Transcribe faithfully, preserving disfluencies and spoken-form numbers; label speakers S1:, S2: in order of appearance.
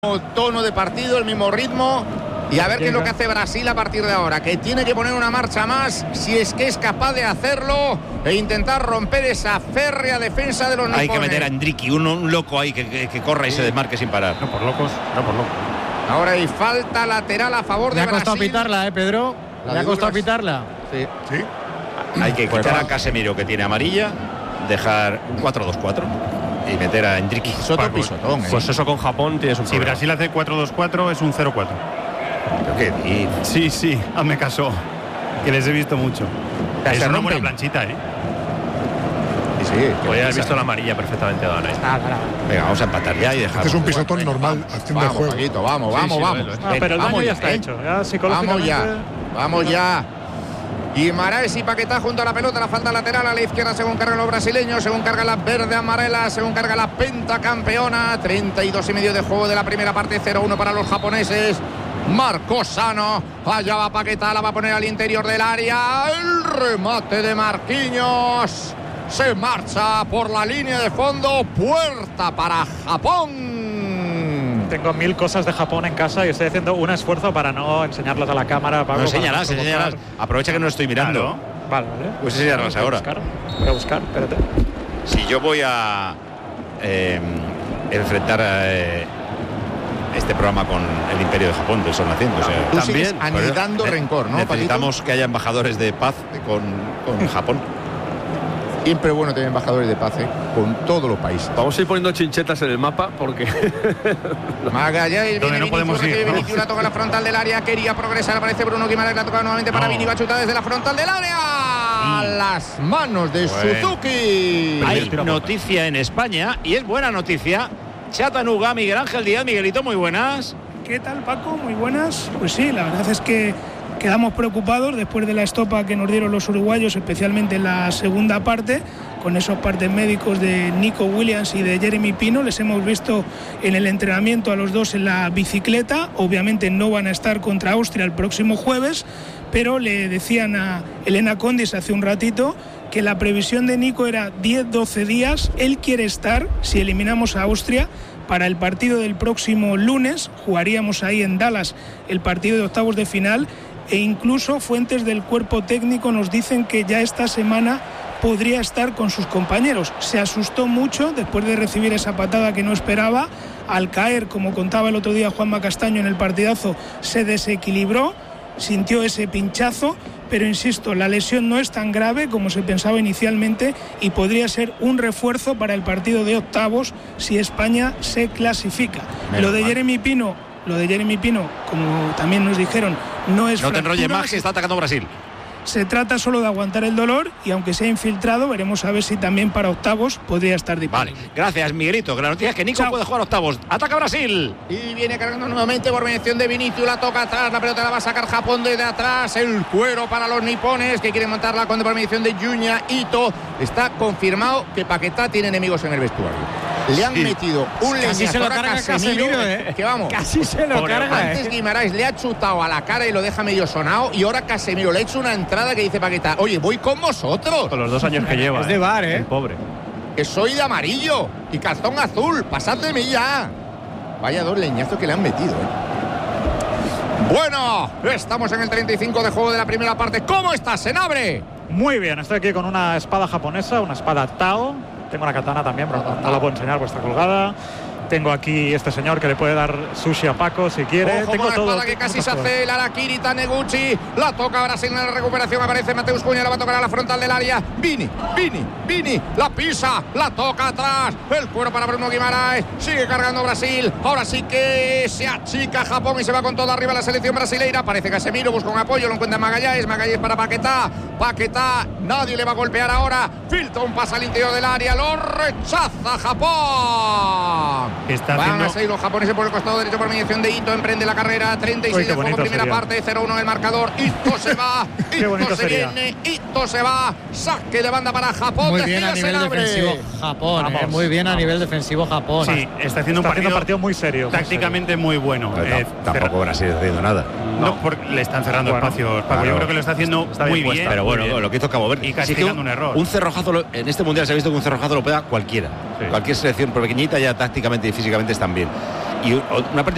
S1: Tono de partido, el mismo ritmo, y a ver qué es lo que hace Brasil a partir de ahora, que tiene que poner una marcha más si es que es capaz de hacerlo e intentar romper esa férrea defensa de los nipones.
S2: Hay que meter a Endricky, un, un loco ahí que, que, que corra y sí. se desmarque sin parar.
S3: No por locos, no por locos.
S1: Ahora hay falta lateral a favor de Brasil.
S4: Le ha costado pitarla, ¿eh, Pedro? Le ha costado pitarla.
S1: Sí.
S3: ¿Sí?
S2: Hay que quitar a Casemiro, que tiene amarilla, dejar un cuatro dos cuatro y meter a Endricky.
S1: Es otro
S3: pues,
S1: pisotón, ¿eh?
S3: Pues eso con Japón tienes un
S5: Si
S3: problema.
S5: Brasil hace cuatro dos cuatro es un cero cuatro.
S2: ¿Qué dices?
S5: Sí, sí, hazme caso, que les he visto mucho.
S1: Ya
S5: Es
S1: se
S5: una
S1: rompen.
S5: buena planchita, ¿eh?
S1: Sí, sí.
S3: Podría haber visto la amarilla perfectamente dada ahí.
S4: Ah, claro.
S2: Venga, vamos a empatar ya y dejar.
S6: Este es un pisotón
S1: Venga,
S6: normal,
S1: vamos,
S6: acción de
S1: vamos,
S6: juego.
S1: Paquito, vamos, vamos,
S3: Sí, sí,
S1: vamos.
S3: lo es, lo es.
S4: Ah, pero el
S1: Vamos
S4: daño ya
S1: ya,
S4: está
S1: ¿eh?
S4: hecho. Ya psicológicamente.
S1: Vamos ya, vamos ya. Guimaraes y Paquetá junto a la pelota, la falta lateral a la izquierda según cargan los brasileños, según carga la verde amarela, según carga la pentacampeona. treinta y dos y medio de juego de la primera parte, cero uno para los japoneses. Marcos Sano, allá va Paquetá, la va a poner al interior del área. El remate de Marquinhos se marcha por la línea de fondo, puerta para Japón.
S4: Tengo mil cosas de Japón en casa y estoy haciendo un esfuerzo para no enseñarlas a la cámara. Paco,
S2: No
S4: para
S2: enseñarás,
S4: provocar.
S2: enseñarás. Aprovecha que no estoy mirando.
S5: Claro.
S4: Vale, vale.
S2: Pues enseñarlas
S4: Voy a
S2: ahora.
S4: buscar, Voy a buscar, espérate.
S2: Si yo voy a eh, enfrentar eh, este programa con el Imperio de Japón del Sol Naciente, o sea,
S1: Tú
S2: también
S1: sigues anidando
S2: ne-
S1: rencor, ¿no,
S2: necesitamos que haya embajadores de paz con, con Japón.
S1: Siempre bueno tener embajadores de paz, ¿eh? Con todos los países.
S7: Vamos a ir poniendo chinchetas en el mapa porque
S1: Magallanes,
S5: Donde
S1: viene
S5: no
S1: Vinicius,
S5: podemos ir,
S1: recibe
S5: ¿no?
S1: Vinicius, la toca la frontal del área, quería progresar, aparece Bruno Guimaraes, la toca nuevamente para
S5: No.
S1: Vini, va a chutar desde la frontal del área. A las manos de
S2: Bueno.
S1: Suzuki.
S2: Hay noticia en España y es buena noticia. Chattanooga, Miguel Ángel Díaz. Miguelito, muy buenas.
S8: ¿Qué tal, Paco? Muy buenas. Pues sí, la verdad es que quedamos preocupados después de la estopa que nos dieron los uruguayos, especialmente en la segunda parte, con esos partes médicos de Nico Williams y de Jeremy Pino. Les hemos visto en el entrenamiento a los dos en la bicicleta. Obviamente no van a estar contra Austria el próximo jueves, pero le decían a Elena Condis hace un ratito que la previsión de Nico era diez doce días. Él quiere estar, si eliminamos a Austria, para el partido del próximo lunes. Jugaríamos ahí en Dallas el partido de octavos de final, e incluso fuentes del cuerpo técnico nos dicen que ya esta semana podría estar con sus compañeros. Se asustó mucho después de recibir esa patada que no esperaba. Al caer, como contaba el otro día Juanma Castaño en el partidazo, se desequilibró, sintió ese pinchazo, pero insisto, la lesión no es tan grave como se pensaba inicialmente y podría ser un refuerzo para el partido de octavos si España se clasifica.
S1: Menos
S8: Lo de
S1: mal.
S8: Jeremy Pino, lo de Jeremy Pino, como también nos dijeron, no es
S2: No te enrolles
S8: fractura,
S2: más, que está atacando Brasil.
S8: se trata solo de aguantar el dolor y aunque sea infiltrado, veremos a ver si también para octavos podría estar
S2: Vale,
S8: disponible.
S2: gracias, Miguelito. Que la noticia es que Nico
S8: Chao.
S2: puede jugar octavos. ¡Ataca Brasil!
S1: Y viene cargando nuevamente por mediación de Vinicius, la toca atrás, la pelota la va a sacar Japón desde atrás, el cuero para los nipones que quieren montarla con por mediación de Junya Ito. Está confirmado que Paquetá tiene enemigos en el vestuario. Le han
S5: Sí.
S1: metido un
S4: Casi se lo
S1: leñazo a
S4: carga
S1: Casemiro,
S4: Casemiro, ¿eh?
S1: que vamos.
S4: Casi se lo
S5: Pobre
S4: carga,
S1: Antes
S4: ¿eh?
S1: Guimaraes le ha chutado a la cara y lo deja medio sonado, y ahora Casemiro le ha hecho una entrada que dice Paquetá: oye, voy con vosotros,
S3: Con los dos años que lleva.
S4: Es de bar, ¿eh?
S3: El pobre.
S1: que soy de amarillo y calzón azul, pasad de mí ya. Vaya dos leñazos que le han metido, ¿eh? Bueno, estamos en el treinta y cinco de juego de la primera parte. ¿Cómo estás, Senabre?
S4: Muy bien, estoy aquí con una espada japonesa, una espada Tao. Tengo una katana también, pero no, no la puedo enseñar, pues está colgada. Tengo aquí este señor que le puede dar sushi a Paco si quiere.
S1: Ojo
S4: Tengo
S1: con la
S4: todo.
S1: espada que
S4: tengo
S1: casi
S4: muchas
S1: se
S4: cosas.
S1: hace el Arakiri Taneguchi. La toca Brasil en la recuperación. Aparece Mateus Cunha, la va a tocar a la frontal del área. Vini, Vini, Vini. La pisa, la toca atrás. El cuero para Bruno Guimaraes. Sigue cargando Brasil. Ahora sí que se achica Japón y se va con todo arriba la selección brasileira. Parece Casemiro, busca un apoyo, lo encuentra Magallanes. Magallanes para Paquetá. Paquetá, nadie le va a golpear ahora. Filtra un pase al interior del área. Lo rechaza Japón.
S5: Está
S1: Van
S5: haciendo-
S1: a seguir los japoneses por el costado derecho por mediación de Ito. Emprende la carrera. treinta y seis
S4: Uy, qué
S1: de juego,
S4: bonito
S1: primera
S4: sería.
S1: parte. cero uno el marcador. Ito se va.
S4: Qué
S1: Ito
S4: bonito
S1: se
S4: sería.
S1: viene. Ito se va. Saque de banda para Japón.
S4: Muy bien a
S1: Decía
S4: nivel
S1: Senabre.
S4: defensivo Japón, eh, Vamos, muy bien a
S3: vamos.
S4: nivel defensivo Japón.
S5: Sí, está haciendo un
S4: Está haciendo
S5: partido,
S4: un partido muy serio. muy
S5: tácticamente muy bueno.
S2: Pero
S5: Eh,
S2: tam- tampoco Brasil está haciendo nada.
S5: No, porque le están cerrando
S4: Bueno,
S5: espacios, Paco.
S2: claro.
S5: Yo creo que lo está haciendo
S3: Está bien
S5: muy
S3: puesta,
S5: bien.
S2: Pero
S5: muy
S2: bueno,
S5: bien.
S2: lo que hizo Cabo Verde.
S5: Y
S2: Sí que
S5: castigando
S2: un,
S5: un error.
S2: Un cerrojazo, lo- en este mundial se ha visto que un cerrojazo lo pega cualquiera.
S3: Sí.
S2: Cualquier selección, por pequeñita, ya tácticamente y físicamente están bien. Y una